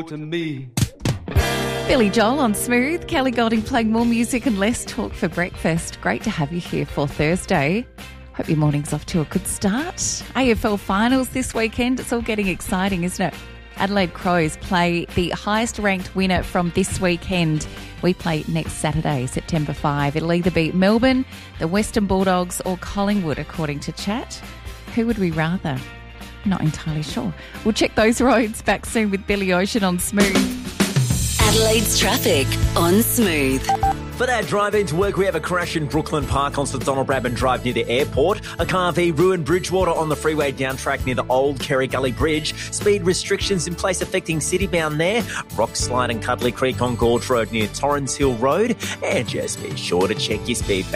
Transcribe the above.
more to me. Billy Joel on Smooth. Kelly Golding playing more music and less talk for breakfast. Great to have you here for Thursday. Hope your morning's off to a good start. AFL finals this weekend. It's all getting exciting, isn't it? Adelaide Crows play the highest ranked winner from this weekend. We play next Saturday, September 5. It'll either be Melbourne, the Western Bulldogs or Collingwood, according to chat. Who would we rather? Not entirely sure. We'll check those roads back soon with Billy Ocean on Smooth. Adelaide's traffic on Smooth. For that drive into work, we have a crash in Brooklyn Park on St Donald Bradman Drive near the airport. A car V ruined Bridgewater on the freeway down track near the old Kerry Gully Bridge. Speed restrictions in place affecting Citybound there. Rock Slide and Cuddly Creek on Gorge Road near Torrens Hill Road. And just be sure to check your speed